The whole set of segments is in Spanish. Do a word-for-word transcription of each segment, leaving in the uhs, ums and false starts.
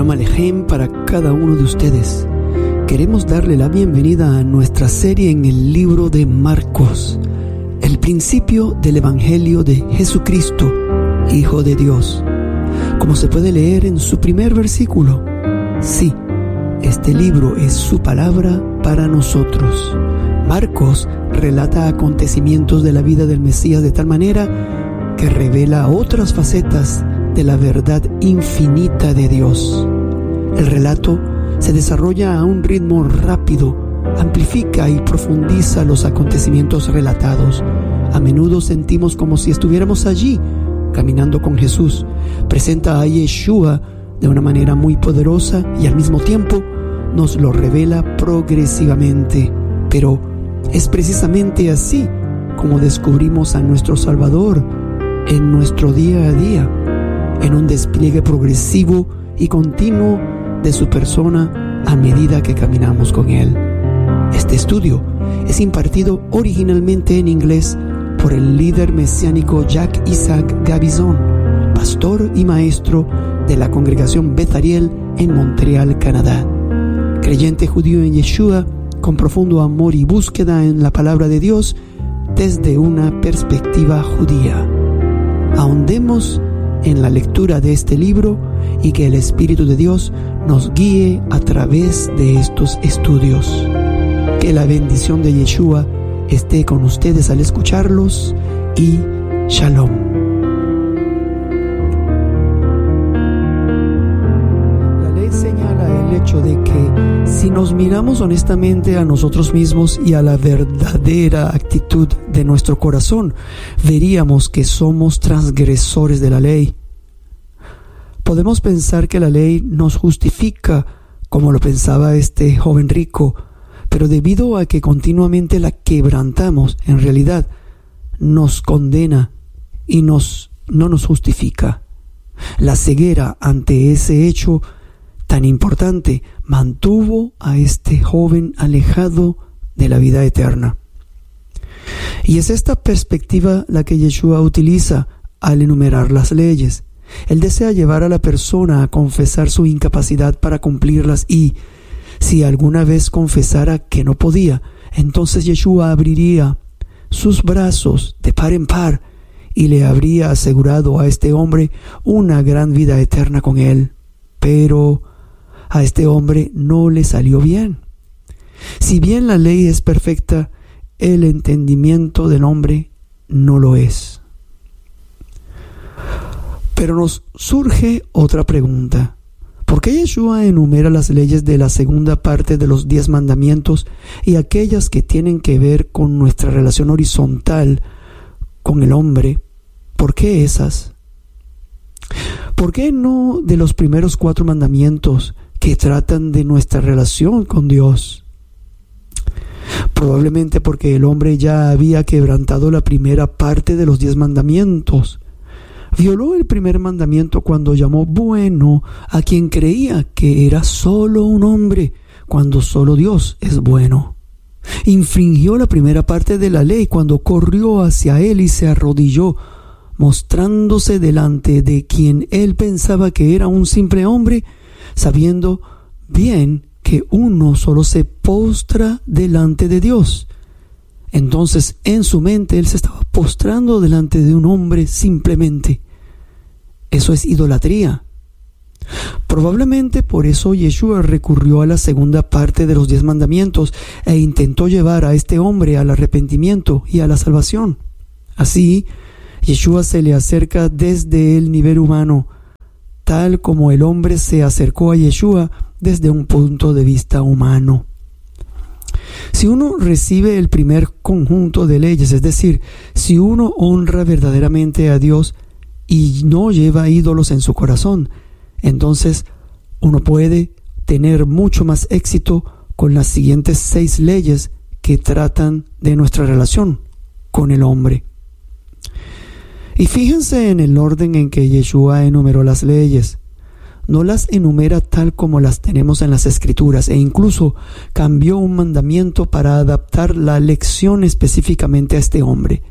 Shalom Alejem para cada uno de ustedes. Queremos darle la bienvenida a nuestra serie en el libro de Marcos, el principio del Evangelio de Jesucristo, Hijo de Dios. Como se puede leer en su primer versículo, sí, este libro es su palabra para nosotros. Marcos relata acontecimientos de la vida del Mesías de tal manera que revela otras facetas de la verdad infinita de Dios. El relato se desarrolla a un ritmo rápido, amplifica y profundiza los acontecimientos relatados. A menudo sentimos como si estuviéramos allí, caminando con Jesús. Presenta a Yeshua de una manera muy poderosa y al mismo tiempo nos lo revela progresivamente. Pero es precisamente así como descubrimos a nuestro Salvador en nuestro día a día, en un despliegue progresivo y continuo de su persona a medida que caminamos con Él. Este estudio es impartido originalmente en inglés por el líder mesiánico Jack Isaac Gabizon, pastor y maestro de la congregación Beth Ariel en Montreal, Canadá. Creyente judío en Yeshua, con profundo amor y búsqueda en la palabra de Dios desde una perspectiva judía. Ahondemos en la lectura de este libro y que el Espíritu de Dios nos guíe a través de estos estudios. Que la bendición de Yeshua esté con ustedes al escucharlos y Shalom. La ley señala el hecho de que si nos miramos honestamente a nosotros mismos y a la verdadera actitud de nuestro corazón, veríamos que somos transgresores de la ley. Podemos pensar que la ley nos justifica, como lo pensaba este joven rico, pero debido a que continuamente la quebrantamos, en realidad nos condena y nos, no nos justifica. La ceguera ante ese hecho tan importante mantuvo a este joven alejado de la vida eterna. Y es esta perspectiva la que Yeshua utiliza al enumerar las leyes. Él desea llevar a la persona a confesar su incapacidad para cumplirlas y, si alguna vez confesara que no podía, entonces Yeshua abriría sus brazos de par en par y le habría asegurado a este hombre una gran vida eterna con él. Pero a este hombre no le salió bien. Si bien la ley es perfecta, el entendimiento del hombre no lo es. Pero nos surge otra pregunta. ¿Por qué Yeshua enumera las leyes de la segunda parte de los diez mandamientos y aquellas que tienen que ver con nuestra relación horizontal con el hombre? ¿Por qué esas? ¿Por qué no de los primeros cuatro mandamientos que tratan de nuestra relación con Dios? Probablemente porque el hombre ya había quebrantado la primera parte de los diez mandamientos. Violó el primer mandamiento cuando llamó bueno a quien creía que era solo un hombre, cuando solo Dios es bueno. Infringió la primera parte de la ley cuando corrió hacia él y se arrodilló, mostrándose delante de quien él pensaba que era un simple hombre, sabiendo bien que uno solo se postra delante de Dios. Entonces, en su mente, él se estaba postrando delante de un hombre simplemente. Eso es idolatría. Probablemente por eso Yeshua recurrió a la segunda parte de los diez mandamientos e intentó llevar a este hombre al arrepentimiento y a la salvación. Así, Yeshua se le acerca desde el nivel humano, tal como el hombre se acercó a Yeshua desde un punto de vista humano. Si uno recibe el primer conjunto de leyes, es decir, si uno honra verdaderamente a Dios y no lleva ídolos en su corazón, entonces uno puede tener mucho más éxito con las siguientes seis leyes que tratan de nuestra relación con el hombre. Y fíjense en el orden en que Yeshua enumeró las leyes. No las enumera tal como las tenemos en las Escrituras, e incluso cambió un mandamiento para adaptar la lección específicamente a este hombre.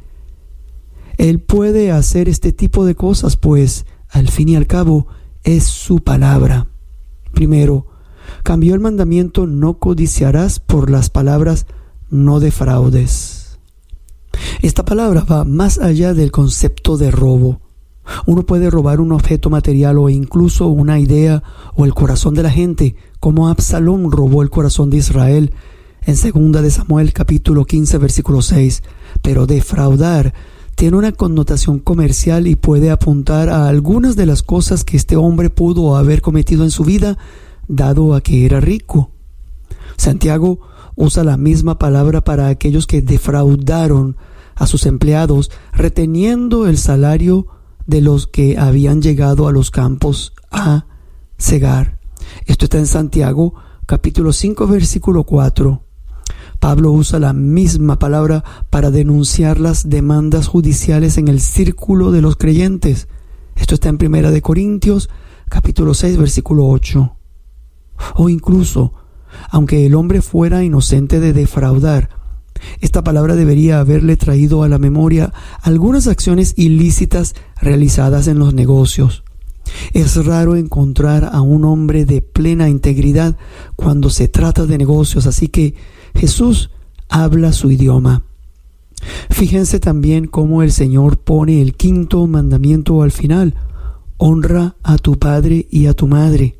Él puede hacer este tipo de cosas, pues al fin y al cabo es su palabra. Primero, cambió el mandamiento no codiciarás por las palabras no defraudes. Esta palabra va más allá del concepto de robo. Uno puede robar un objeto material o incluso una idea o el corazón de la gente, como Absalón robó el corazón de Israel en segunda de Samuel capítulo quince versículo seis. Pero defraudar tiene una connotación comercial y puede apuntar a algunas de las cosas que este hombre pudo haber cometido en su vida, dado a que era rico. Santiago usa la misma palabra para aquellos que defraudaron a sus empleados, reteniendo el salario de los que habían llegado a los campos a segar. Esto está en Santiago capítulo cinco versículo cuatro. Pablo usa la misma palabra para denunciar las demandas judiciales en el círculo de los creyentes. Esto está en Primera de Corintios capítulo seis versículo ocho. O incluso, aunque el hombre fuera inocente de defraudar, esta palabra debería haberle traído a la memoria algunas acciones ilícitas realizadas en los negocios. Es raro encontrar a un hombre de plena integridad cuando se trata de negocios, así que Jesús habla su idioma. Fíjense también cómo el Señor pone el quinto mandamiento al final: honra a tu padre y a tu madre.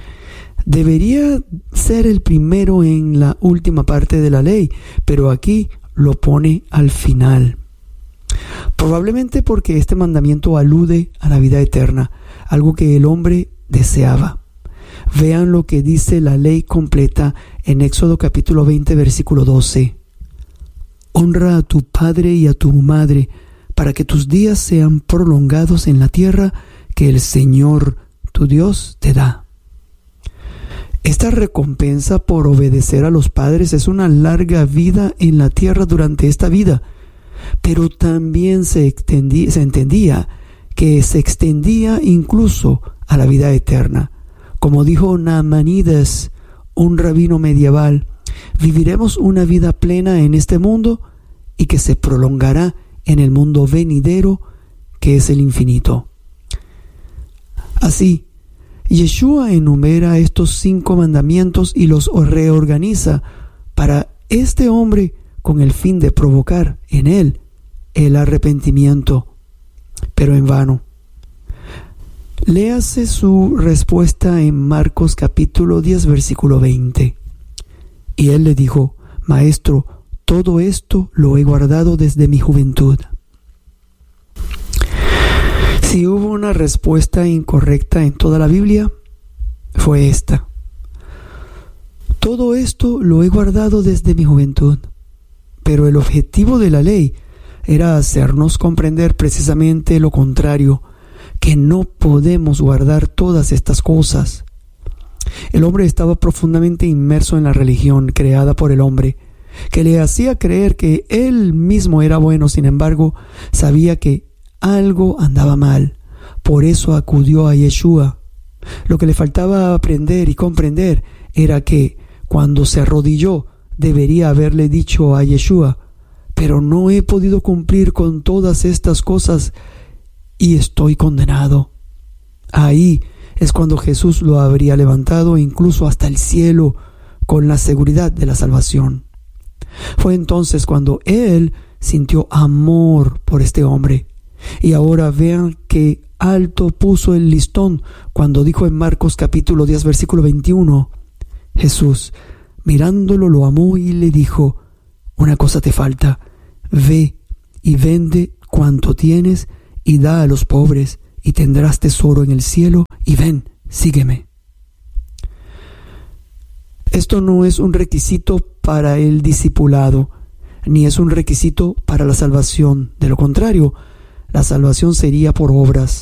Debería ser el primero en la última parte de la ley, pero aquí lo pone al final. Probablemente porque este mandamiento alude a la vida eterna, algo que el hombre deseaba. Vean lo que dice la ley completa en Éxodo capítulo veinte versículo doce. Honra a tu padre y a tu madre, para que tus días sean prolongados en la tierra que el Señor tu Dios te da. Esta recompensa por obedecer a los padres es una larga vida en la tierra durante esta vida, pero también se, extendí, se entendía que se extendía incluso a la vida eterna. Como dijo Nahmanides, un rabino medieval, viviremos una vida plena en este mundo y que se prolongará en el mundo venidero, que es el infinito. Así, Yeshua enumera estos cinco mandamientos y los reorganiza para este hombre con el fin de provocar en él el arrepentimiento, pero en vano. Léase su respuesta en Marcos capítulo diez versículo veinte. Y él le dijo: Maestro, todo esto lo he guardado desde mi juventud. Si hubo una respuesta incorrecta en toda la Biblia, fue esta: todo esto lo he guardado desde mi juventud. Pero el objetivo de la ley era hacernos comprender precisamente lo contrario, que no podemos guardar todas estas cosas. El hombre estaba profundamente inmerso en la religión creada por el hombre, que le hacía creer que él mismo era bueno. Sin embargo, sabía que algo andaba mal. Por eso acudió a Yeshua. Lo que le faltaba aprender y comprender era que, cuando se arrodilló, debería haberle dicho a Yeshua: pero no he podido cumplir con todas estas cosas y estoy condenado. Ahí es cuando Jesús lo habría levantado incluso hasta el cielo, con la seguridad de la salvación. Fue entonces cuando él sintió amor por este hombre. Y ahora vean qué alto puso el listón cuando dijo en Marcos capítulo diez versículo veintiuno: Jesús, mirándolo, lo amó y le dijo: una cosa te falta, ve y vende cuanto tienes y da a los pobres, y tendrás tesoro en el cielo, y ven, sígueme. Esto no es un requisito para el discipulado, ni es un requisito para la salvación. De lo contrario, la salvación sería por obras.